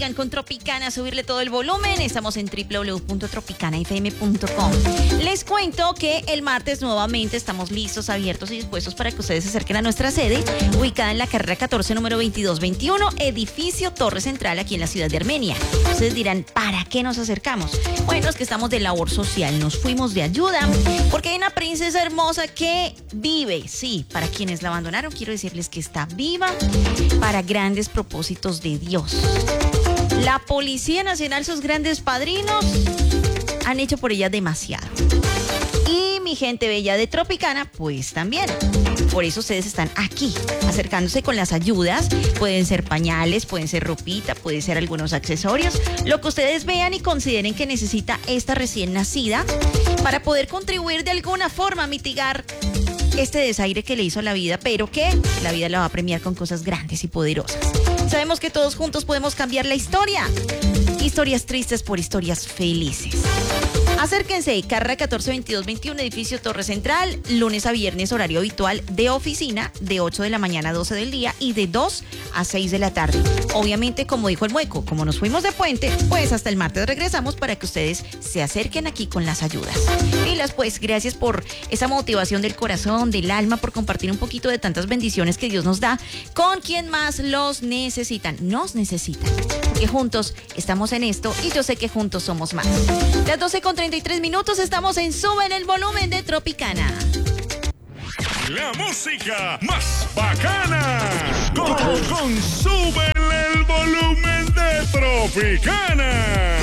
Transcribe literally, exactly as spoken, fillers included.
Sigan con Tropicana, subirle todo el volumen. Estamos en doble u doble u doble u punto tropicana f m punto com. Les cuento que el martes nuevamente estamos listos, abiertos y dispuestos para que ustedes se acerquen a nuestra sede, ubicada en la carrera catorce, número veintidós veintiuno, edificio Torre Central, aquí en la ciudad de Armenia. Ustedes dirán, ¿para qué nos acercamos? Bueno, es que estamos de labor social, nos fuimos de ayuda, porque hay una princesa hermosa que vive, sí, para quienes la abandonaron, quiero decirles que está viva para grandes propósitos de Dios. La Policía Nacional, sus grandes padrinos, han hecho por ella demasiado. Y mi gente bella de Tropicana, pues también. Por eso ustedes están aquí, acercándose con las ayudas. Pueden ser pañales, pueden ser ropita, pueden ser algunos accesorios. Lo que ustedes vean y consideren que necesita esta recién nacida para poder contribuir de alguna forma a mitigar este desaire que le hizo la vida, pero que la vida la va a premiar con cosas grandes y poderosas. Sabemos que todos juntos podemos cambiar la historia. Historias tristes por historias felices. Acérquense, carrera catorce, veintidós veintiuno, edificio Torre Central, lunes a viernes, horario habitual de oficina, de ocho de la mañana a doce del día y de dos a seis de la tarde. Obviamente, como dijo el Mueco, como nos fuimos de puente, pues hasta el martes regresamos para que ustedes se acerquen aquí con las ayudas. Pilas, pues, gracias por esa motivación del corazón, del alma, por compartir un poquito de tantas bendiciones que Dios nos da con quien más los necesitan, nos necesitan. Porque juntos estamos en esto y yo sé que juntos somos más. Las doce con treinta y tres minutos, estamos en Suben el Volumen de Tropicana. La música más bacana con, con Suben el Volumen de Tropicana.